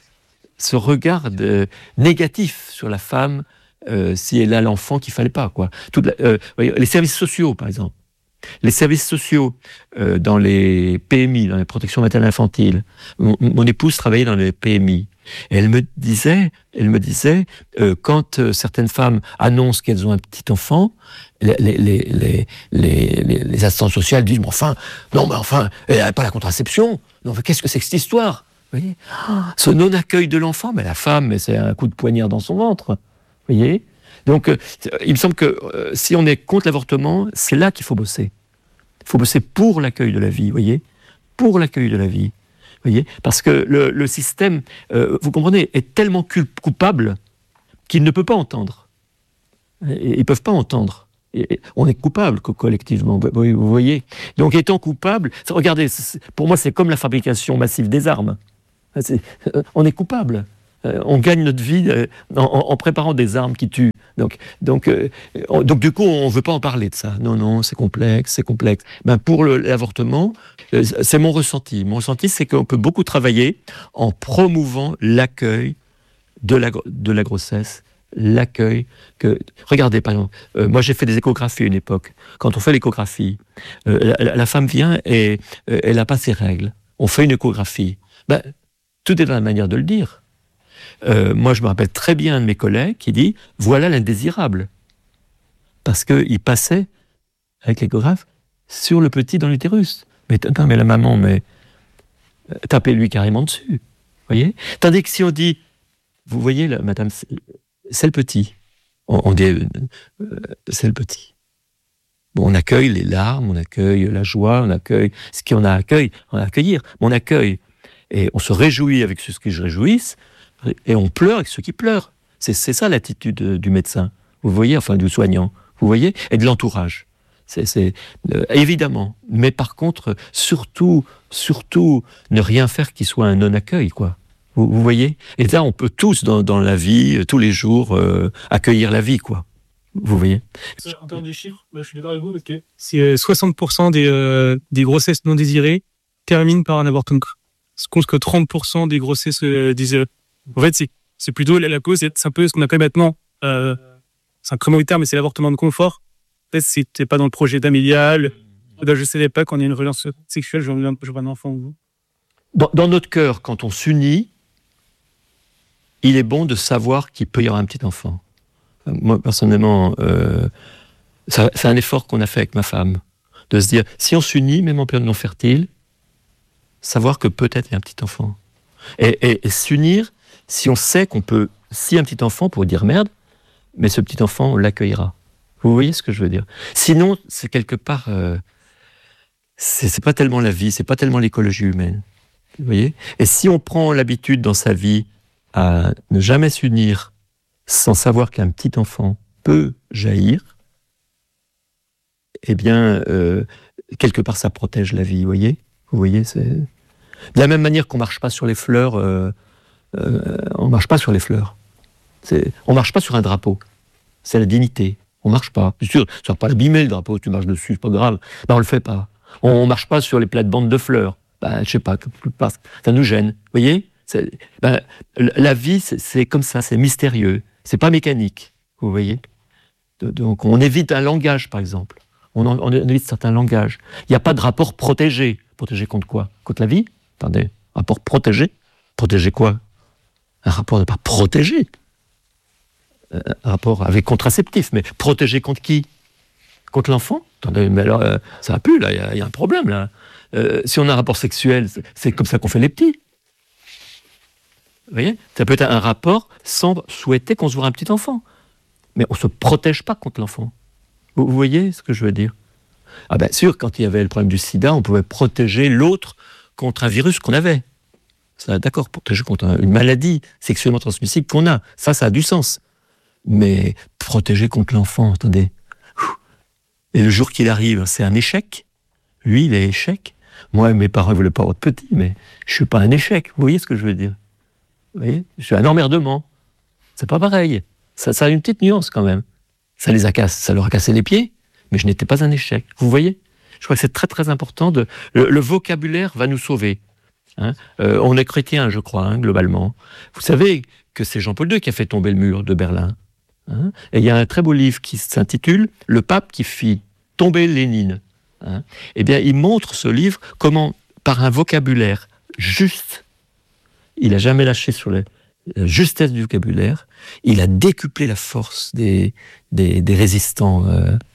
négatif sur la femme si elle a l'enfant qu'il fallait pas, quoi. Les services sociaux, par exemple. Les services sociaux dans les PMI, dans les protections maternelles infantiles. Mon épouse travaillait dans les PMI. Et elle me disait, quand certaines femmes annoncent qu'elles ont un petit enfant, les assistantes sociales disent, mais enfin, elle n'a pas la contraception. Non, mais qu'est-ce que c'est que cette histoire? Vous voyez, ce non-accueil de l'enfant, mais la femme, c'est un coup de poignard dans son ventre. Vous voyez? Donc, il me semble que si on est contre l'avortement, c'est là qu'il faut bosser. Il faut bosser pour l'accueil de la vie, vous voyez? Pour l'accueil de la vie. voyez, parce que le système, vous comprenez, est tellement coupable qu'il ne peut pas entendre. Ils ne peuvent pas entendre. Et on est coupable collectivement, vous voyez. Donc étant coupable, regardez, pour moi c'est comme la fabrication massive des armes. On est coupable. On gagne notre vie en préparant des armes qui tuent. Donc du coup, on ne veut pas en parler de ça. Non, c'est complexe. Ben, pour l'avortement, c'est mon ressenti. Mon ressenti, c'est qu'on peut beaucoup travailler en promouvant l'accueil de la grossesse, l'accueil que... Regardez, par exemple, moi j'ai fait des échographies à une époque. Quand on fait l'échographie, la femme vient et elle n'a pas ses règles. On fait une échographie. Ben, tout est dans la manière de le dire. Moi, je me rappelle très bien un de mes collègues qui dit « Voilà l'indésirable ». Parce qu'il passait, avec l'échographe, sur le petit dans l'utérus. Mais la maman, tapez-lui carrément dessus. Voyez ? Tandis que si on dit « Vous voyez, là, madame, c'est le petit ». On dit « C'est le petit ». Bon, on accueille les larmes, on accueille la joie, on accueille ce qu'on a à accueillir. Mais on accueille et on se réjouit avec ceux qui se réjouissent, et on pleure avec ceux qui pleurent. C'est ça l'attitude du médecin, vous voyez, enfin du soignant, vous voyez, et de l'entourage. C'est évidemment. Mais par contre, surtout, ne rien faire qui soit un non-accueil, quoi. Vous voyez. Et là, on peut tous, dans la vie, tous les jours, accueillir la vie, quoi. Vous voyez. En termes des chiffres, je suis d'accord avec vous, parce que si 60% des grossesses non désirées terminent par un avortement, ce compte que 30% des grossesses désirées. En fait, c'est plutôt la cause, c'est un peu ce qu'on appelle maintenant, c'est un très mauvais terme, mais c'est l'avortement de confort. Peut-être si t'es pas dans le projet familial, je savais pas qu'on ait une relation sexuelle, je veux un enfant. Dans notre cœur, quand on s'unit, il est bon de savoir qu'il peut y avoir un petit enfant. Moi, personnellement, c'est un effort qu'on a fait avec ma femme, de se dire, si on s'unit, même en période non fertile, savoir que peut-être il y a un petit enfant. Et s'unir, si on sait qu'on peut, si un petit enfant, pour dire merde, mais ce petit enfant, on l'accueillera. Vous voyez ce que je veux dire ? Sinon, c'est quelque part, c'est pas tellement la vie, c'est pas tellement l'écologie humaine. Vous voyez ? Et si on prend l'habitude dans sa vie à ne jamais s'unir sans savoir qu'un petit enfant peut jaillir, eh bien, quelque part, ça protège la vie, vous voyez, c'est... De la même manière qu'on marche pas sur les fleurs, on marche pas sur les fleurs. On marche pas sur un drapeau. C'est la dignité. On marche pas. Bien sûr, ça va pas l'abîmer le drapeau. Tu marches dessus, c'est pas grave. Ben, on le fait pas. On marche pas sur les plates-bandes de fleurs. Ben, je sais pas, ça nous gêne. Vous voyez ? La vie, c'est comme ça, c'est mystérieux. C'est pas mécanique. Vous voyez ? Donc, on évite un langage, par exemple. On évite certains langages. Il n'y a pas de rapport protégé. Protégé contre quoi ? Contre la vie ? Attendez, rapport protégé ? Protéger quoi ? Un rapport de pas protégé. Un rapport avec contraceptif, mais protégé contre qui ? Contre l'enfant ? Attendez, mais alors, ça a pu, là, il y a un problème, là. Si on a un rapport sexuel, c'est comme ça qu'on fait les petits. Vous voyez ? Ça peut être un rapport sans souhaiter concevoir un petit enfant. Mais on ne se protège pas contre l'enfant. Vous voyez ce que je veux dire ? Ah bien sûr, quand il y avait le problème du sida, on pouvait protéger l'autre contre un virus qu'on avait. Ça, d'accord, protéger contre une maladie sexuellement transmissible qu'on a. Ça a du sens. Mais protéger contre l'enfant, attendez. Et le jour qu'il arrive, c'est un échec. Lui, il est échec. Moi, mes parents ne voulaient pas avoir de petit, mais je ne suis pas un échec. Vous voyez ce que je veux dire ? Vous voyez ? Je suis un emmerdement. C'est pas pareil. Ça a une petite nuance quand même. Ça leur a cassé les pieds, mais je n'étais pas un échec. Vous voyez ? Je crois que c'est très très important. Le vocabulaire va nous sauver. Hein, on est chrétien, je crois, globalement. Vous savez que c'est Jean-Paul II qui a fait tomber le mur de Berlin. Hein, et il y a un très beau livre qui s'intitule « Le pape qui fit tomber Lénine ». Hein, eh bien, il montre ce livre comment, par un vocabulaire juste, il n'a jamais lâché sur la justesse du vocabulaire, il a décuplé la force des résistants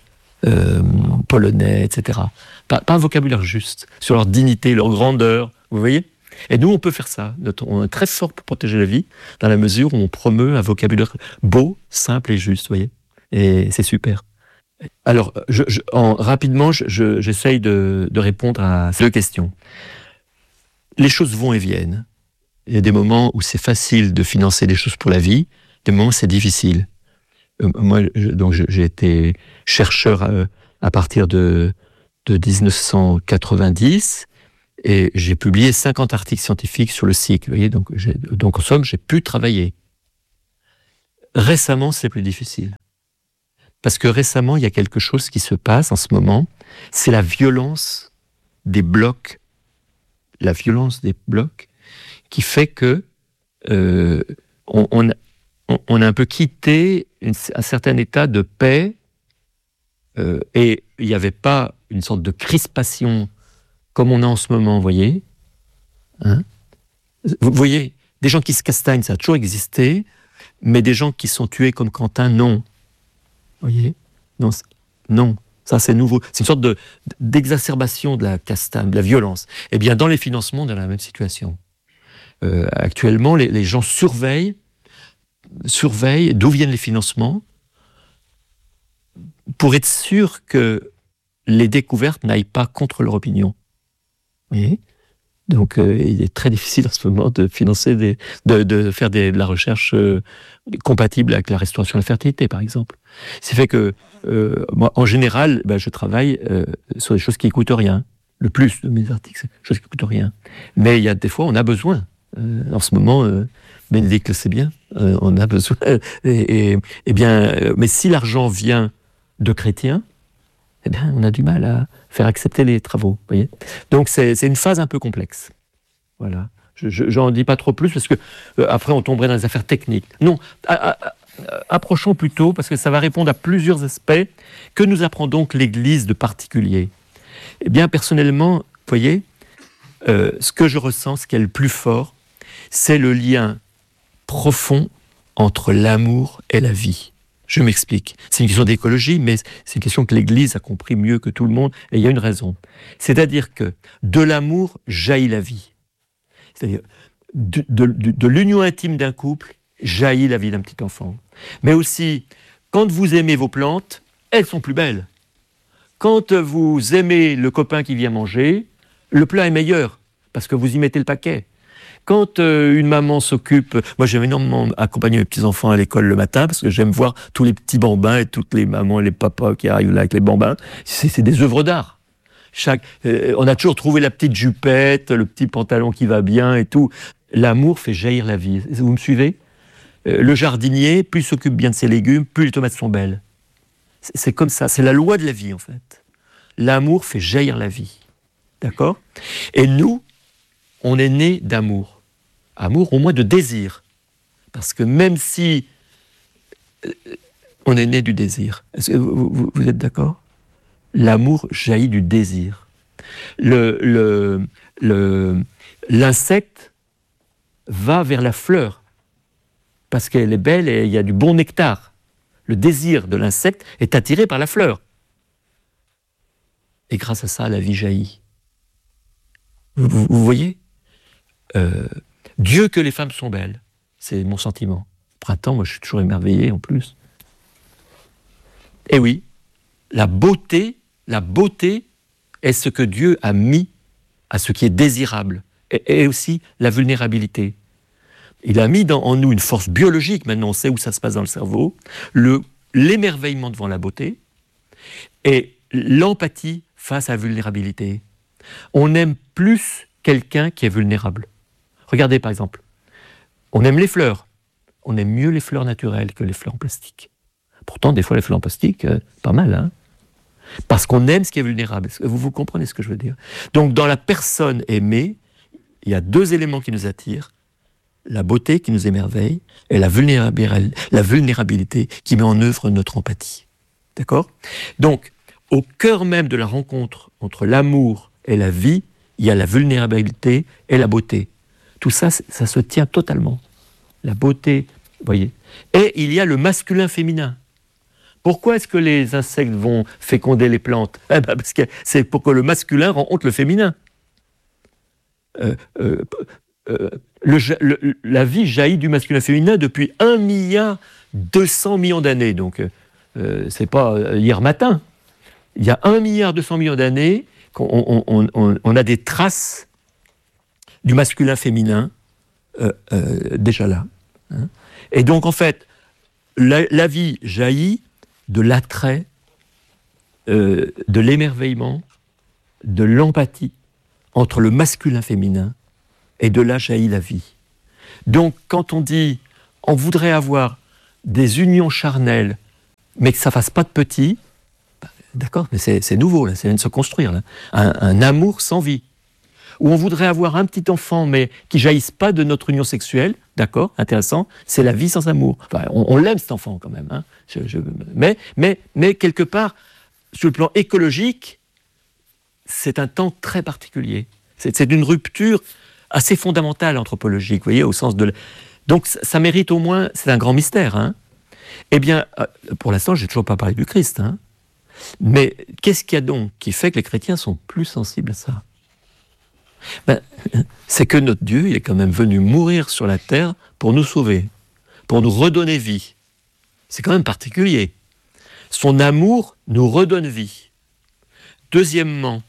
polonais, etc. Pas un vocabulaire juste, sur leur dignité, leur grandeur, vous voyez ? Et nous, on peut faire ça. On est très fort pour protéger la vie, dans la mesure où on promeut un vocabulaire beau, simple et juste, vous voyez ? Et c'est super. Alors, rapidement, j'essaye de répondre à ces deux questions. les choses vont et viennent. Il y a des moments où c'est facile de financer des choses pour la vie, des moments où c'est difficile. Moi, j'ai été chercheur à partir de 1990 et j'ai publié 50 articles scientifiques sur le cycle. Vous voyez, donc en somme, j'ai pu travailler. Récemment, c'est plus difficile. Parce que récemment, il y a quelque chose qui se passe en ce moment, c'est la violence des blocs. La violence des blocs qui fait que on a un peu quitté un certain état de paix et il n'y avait pas une sorte de crispation comme on a en ce moment, vous voyez. Hein? Vous voyez, des gens qui se castagnent, ça a toujours existé, mais des gens qui sont tués comme Quentin, non. Vous voyez? Non. Ça, c'est nouveau. C'est une sorte d'exacerbation de la castagne, de la violence. Eh bien, dans les financements, on est dans la même situation. Actuellement, les gens surveillent d'où viennent les financements pour être sûr que les découvertes n'aillent pas contre leur opinion. Vous voyez ? Donc, il est très difficile en ce moment de financer de faire de la recherche compatible avec la restauration de la fertilité, par exemple. C'est fait que, moi, en général, je travaille sur des choses qui ne coûtent rien. Le plus de mes articles, c'est des choses qui ne coûtent rien. Mais il y a des fois, on a besoin. En ce moment, Bénédicte le sait bien, on a besoin. Mais si l'argent vient de chrétiens, eh bien, on a du mal à faire accepter les travaux. Vous voyez ? Donc, c'est une phase un peu complexe. Voilà. J'en dis pas trop plus parce que après, on tomberait dans les affaires techniques. Non, approchons plutôt, parce que ça va répondre à plusieurs aspects. Que nous apprend donc l'Église de particulier ? Eh bien, personnellement, vous voyez, ce que je ressens, ce qui est le plus fort, c'est le lien profond entre l'amour et la vie. Je m'explique. C'est une question d'écologie, mais c'est une question que l'Église a compris mieux que tout le monde, et il y a une raison. C'est-à-dire que de l'amour jaillit la vie. C'est-à-dire de l'union intime d'un couple jaillit la vie d'un petit enfant. Mais aussi, quand vous aimez vos plantes, elles sont plus belles. Quand vous aimez le copain qui vient manger, le plat est meilleur, parce que vous y mettez le paquet. Quand une maman s'occupe... Moi, j'aime énormément accompagner mes petits-enfants à l'école le matin, parce que j'aime voir tous les petits bambins et toutes les mamans et les papas qui arrivent là avec les bambins. C'est des œuvres d'art. On a toujours trouvé la petite jupette, le petit pantalon qui va bien et tout. L'amour fait jaillir la vie. Vous me suivez ? Le jardinier, plus il s'occupe bien de ses légumes, plus les tomates sont belles. C'est comme ça. C'est la loi de la vie, en fait. L'amour fait jaillir la vie. D'accord ? Et nous, on est nés d'amour. Amour, au moins de désir. Parce que même si on est né du désir, est-ce que vous êtes d'accord ? L'amour jaillit du désir. L'insecte va vers la fleur parce qu'elle est belle et il y a du bon nectar. Le désir de l'insecte est attiré par la fleur. Et grâce à ça, la vie jaillit. Vous voyez ? Dieu que les femmes sont belles, c'est mon sentiment. Printemps, moi je suis toujours émerveillé en plus. Et oui, la beauté est ce que Dieu a mis à ce qui est désirable, et aussi la vulnérabilité. Il a mis en nous une force biologique, maintenant on sait où ça se passe dans le cerveau, l'émerveillement devant la beauté, et l'empathie face à la vulnérabilité. On aime plus quelqu'un qui est vulnérable. Regardez par exemple, on aime les fleurs. On aime mieux les fleurs naturelles que les fleurs en plastique. Pourtant, des fois, les fleurs en plastique, pas mal, hein ? Parce qu'on aime ce qui est vulnérable. Vous comprenez ce que je veux dire ? Donc, dans la personne aimée, il y a deux éléments qui nous attirent. La beauté qui nous émerveille et la vulnérabilité qui met en œuvre notre empathie. D'accord ? Donc, au cœur même de la rencontre entre l'amour et la vie, il y a la vulnérabilité et la beauté. Tout ça, ça se tient totalement. La beauté, vous voyez. Et il y a le masculin-féminin. Pourquoi est-ce que les insectes vont féconder les plantes ? Parce que c'est pour que le masculin rencontre le féminin. La vie jaillit du masculin-féminin depuis 1,2 milliard d'années. Donc, c'est pas hier matin. Il y a 1,2 milliard d'années qu'on a des traces du masculin-féminin déjà là. Hein. Et donc, en fait, la vie jaillit de l'attrait, de l'émerveillement, de l'empathie entre le masculin-féminin, et de là jaillit la vie. Donc, quand on dit on voudrait avoir des unions charnelles, mais que ça fasse pas de petits, d'accord, mais c'est nouveau, là, ça vient de se construire, là. Un amour sans vie. Ou on voudrait avoir un petit enfant, mais qui jaillisse pas de notre union sexuelle, d'accord, intéressant, c'est la vie sans amour. Enfin, on l'aime cet enfant quand même, hein. Mais quelque part, sur le plan écologique, c'est un temps très particulier. C'est une rupture assez fondamentale anthropologique, vous voyez, au sens de... Donc ça mérite au moins, c'est un grand mystère, hein. Eh bien, pour l'instant, j'ai toujours pas parlé du Christ, hein. Mais qu'est-ce qu'il y a donc qui fait que les chrétiens sont plus sensibles à ça ? Ben, c'est que notre Dieu, il est quand même venu mourir sur la terre pour nous sauver, pour nous redonner vie. C'est quand même particulier. Son amour nous redonne vie. Deuxièmement,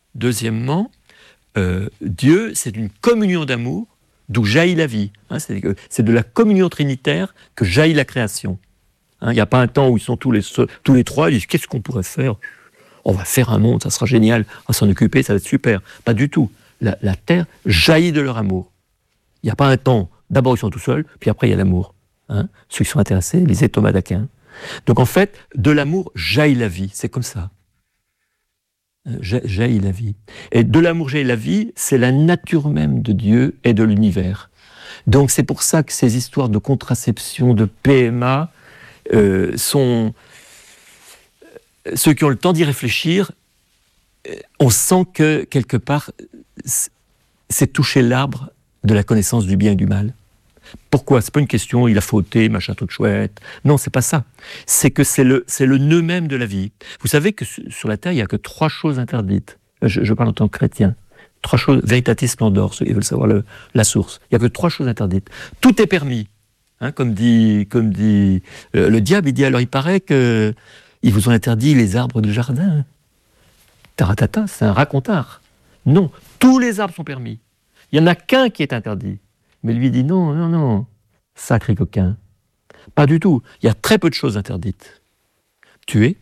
Dieu, c'est une communion d'amour d'où jaillit la vie. Hein, c'est de la communion trinitaire que jaillit la création. Il n'y a pas un temps où ils sont tous les trois, ils disent qu'est-ce qu'on pourrait faire ? On va faire un monde, ça sera génial, on va s'en occuper, ça va être super. Pas du tout. La terre jaillit de leur amour. Il n'y a pas un temps, d'abord ils sont tout seuls, puis après il y a l'amour. Hein, ceux qui sont intéressés, lisez Thomas d'Aquin. Donc en fait, de l'amour jaillit la vie, c'est comme ça. Jaillit la vie. Et de l'amour jaillit la vie, c'est la nature même de Dieu et de l'univers. Donc c'est pour ça que ces histoires de contraception, de PMA, sont... Ceux qui ont le temps d'y réfléchir, on sent que, quelque part, c'est toucher l'arbre de la connaissance du bien et du mal. Pourquoi ? C'est pas une question, il a fauté, machin truc chouette. Non, c'est pas ça. C'est que c'est le nœud même de la vie. Vous savez que sur la Terre, il n'y a que 3 choses interdites. Je parle en tant que chrétien. 3 choses, veritatis splendor, ceux qui veulent savoir la source. Il n'y a que 3 choses interdites. Tout est permis. Hein, comme dit le diable, il dit alors il paraît que ils vous ont interdit les arbres du jardin. Taratata, c'est un racontard. Non, tous les arbres sont permis. Il n'y en a qu'un qui est interdit. Mais lui dit non, sacré coquin. Pas du tout. Il y a très peu de choses interdites. Tuer,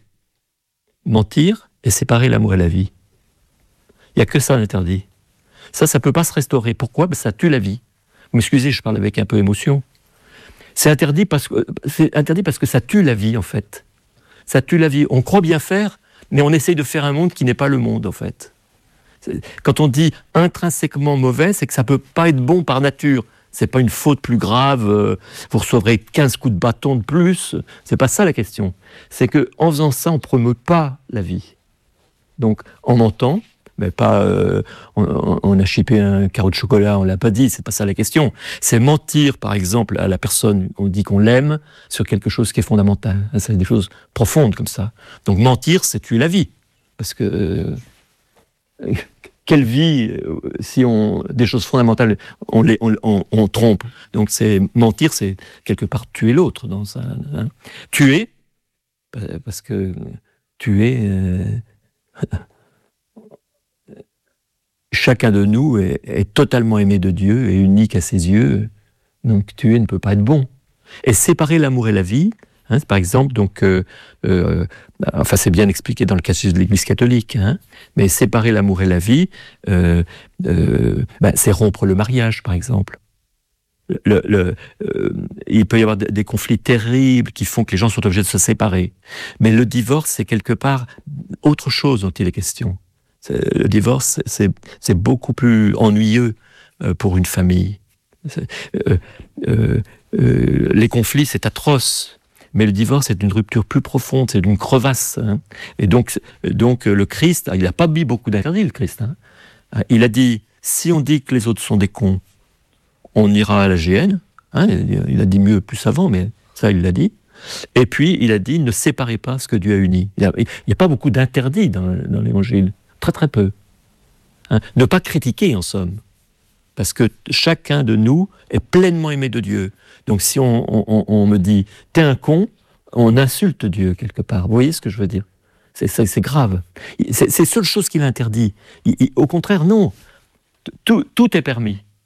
mentir et séparer l'amour et la vie. Il n'y a que ça d'interdit. Ça ne peut pas se restaurer. Pourquoi ? Ben, ça tue la vie. Vous m'excusez, je parle avec un peu émotion. C'est interdit parce que ça tue la vie, en fait. Ça tue la vie. On croit bien faire, mais on essaye de faire un monde qui n'est pas le monde, en fait. Quand on dit intrinsèquement mauvais, c'est que ça ne peut pas être bon par nature. C'est pas une faute plus grave, vous recevrez 15 coups de bâton de plus. C'est pas ça la question. C'est qu'en faisant ça, on ne promeut pas la vie. Donc, on mentant, mais pas on a chippé un carreau de chocolat, on l'a pas dit, c'est pas ça la question. C'est mentir, par exemple, à la personne, on dit qu'on l'aime, sur quelque chose qui est fondamental. C'est des choses profondes comme ça. Donc mentir, c'est tuer la vie. Parce que quelle vie, si des choses fondamentales, on trompe. Donc mentir, c'est quelque part tuer l'autre. Dans ça, hein. Tuer, parce que tuer... Chacun de nous est totalement aimé de Dieu et unique à ses yeux. Donc tuer ne peut pas être bon. Et séparer l'amour et la vie, hein, par exemple, donc, enfin c'est bien expliqué dans le catéchisme de l'Église catholique, hein, mais séparer l'amour et la vie, c'est rompre le mariage, par exemple. Il peut y avoir des conflits terribles qui font que les gens sont obligés de se séparer. Mais le divorce, c'est quelque part autre chose dont il est question. Le divorce, c'est beaucoup plus ennuyeux pour une famille. Les conflits, c'est atroce. Mais le divorce, c'est une rupture plus profonde, c'est une crevasse. Hein. Et donc, le Christ, il n'a pas mis beaucoup d'interdits, le Christ. Hein. Il a dit, si on dit que les autres sont des cons, on ira à la GN. Hein. Il a dit mieux plus avant, mais ça, il l'a dit. Et puis, il a dit, ne séparez pas ce que Dieu a uni. Il n'y a pas beaucoup d'interdits dans l'Évangile. Très très peu. Hein. Ne pas critiquer en somme, parce que chacun de nous est pleinement aimé de Dieu. Donc si on me dit t'es un con, on insulte Dieu quelque part. Vous voyez ce que je veux dire ? C'est grave. C'est la seule chose qu'il interdit. Au contraire, non. Tout est permis.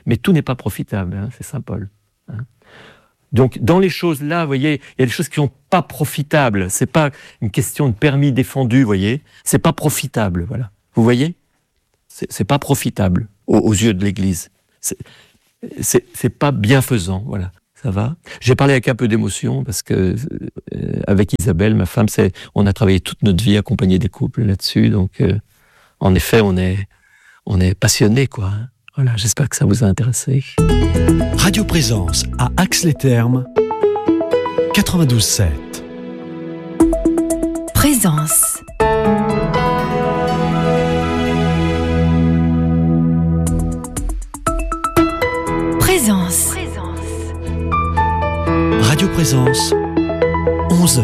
Mais tout n'est pas profitable, hein, c'est Saint Paul. Hein. Donc, dans les choses là, vous voyez, il y a des choses qui sont pas profitables. C'est pas une question de permis défendu, vous voyez. C'est pas profitable, voilà. Vous voyez? C'est pas profitable aux yeux de l'Église. C'est pas bienfaisant, voilà. Ça va. J'ai parlé avec un peu d'émotion parce que avec Isabelle, ma femme, on a travaillé toute notre vie à accompagner des couples là-dessus. Donc, en effet, on est passionnés, quoi. Hein. Voilà, j'espère que ça vous a intéressé. Radio Présence à Ax-les-Thermes, 92.7. Présence. Présence. Radio Présence, 11h.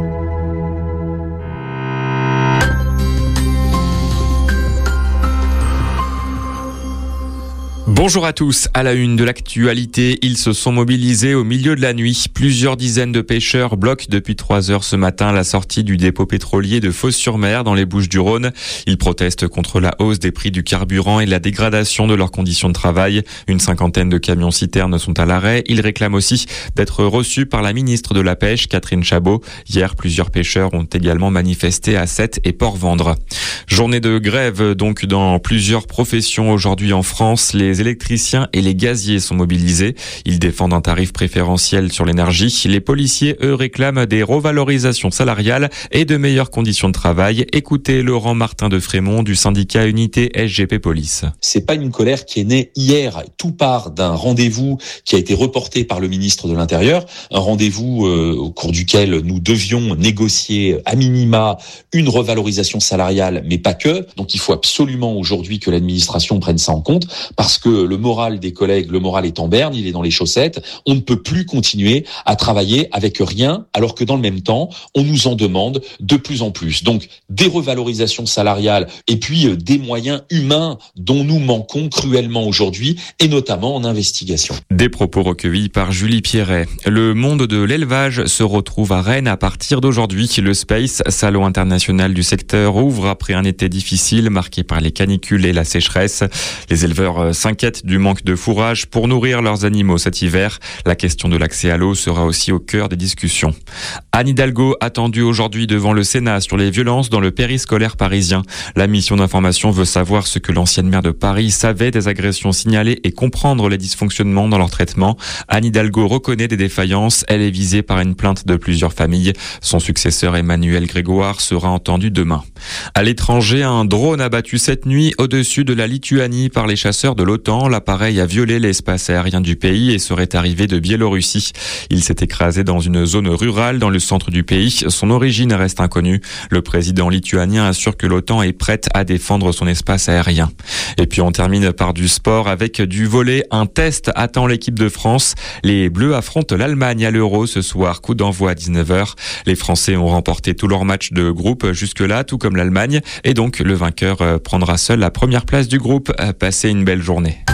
Bonjour à tous. À la une de l'actualité, ils se sont mobilisés au milieu de la nuit. Plusieurs dizaines de pêcheurs bloquent depuis 3 heures ce matin la sortie du dépôt pétrolier de Fos-sur-Mer dans les Bouches-du-Rhône. Ils protestent contre la hausse des prix du carburant et la dégradation de leurs conditions de travail. Une 50aine de camions-citernes sont à l'arrêt. Ils réclament aussi d'être reçus par la ministre de la Pêche, Catherine Chabot. Hier, plusieurs pêcheurs ont également manifesté à Sète et Port-Vendre. Journée de grève donc dans plusieurs professions aujourd'hui en France. Les électriciens et les gaziers sont mobilisés. Ils défendent un tarif préférentiel sur l'énergie. Les policiers, eux, réclament des revalorisations salariales et de meilleures conditions de travail. Écoutez Laurent Martin de Frémont du syndicat Unité SGP Police. C'est pas une colère qui est née hier. Tout part d'un rendez-vous qui a été reporté par le ministre de l'Intérieur. Un rendez-vous au cours duquel nous devions négocier à minima une revalorisation salariale, mais pas que. Donc il faut absolument aujourd'hui que l'administration prenne ça en compte parce que le moral des collègues, le moral est en berne, il est dans les chaussettes. On ne peut plus continuer à travailler avec rien, alors que dans le même temps, on nous en demande de plus en plus. Donc, des revalorisations salariales et puis des moyens humains dont nous manquons cruellement aujourd'hui, et notamment en investigation. Des propos recueillis par Julie Pierret. Le monde de l'élevage se retrouve à Rennes à partir d'aujourd'hui. Le Space, salon international du secteur, ouvre après un été difficile marqué par les canicules et la sécheresse. Les éleveurs s'inquiètent du manque de fourrage pour nourrir leurs animaux cet hiver. La question de l'accès à l'eau sera aussi au cœur des discussions. Anne Hidalgo attendue aujourd'hui devant le Sénat sur les violences dans le périscolaire parisien. La mission d'information veut savoir ce que l'ancienne maire de Paris savait des agressions signalées et comprendre les dysfonctionnements dans leur traitement. Anne Hidalgo reconnaît des défaillances. Elle est visée par une plainte de plusieurs familles. Son successeur Emmanuel Grégoire sera entendu demain. À l'étranger, un drone abattu cette nuit au-dessus de la Lituanie par les chasseurs de l'OTAN. L'appareil a violé l'espace aérien du pays et serait arrivé de Biélorussie. Il s'est écrasé dans une zone rurale dans le centre du pays. Son origine reste inconnue. Le président lituanien assure que l'OTAN est prête à défendre son espace aérien. Et puis on termine par du sport avec du volley. Un test attend l'équipe de France. Les Bleus affrontent l'Allemagne à l'Euro ce soir. Coup d'envoi à 19h. Les Français ont remporté tous leurs matchs de groupe jusque-là, tout comme l'Allemagne. Et donc le vainqueur prendra seul la première place du groupe. Passez une belle journée.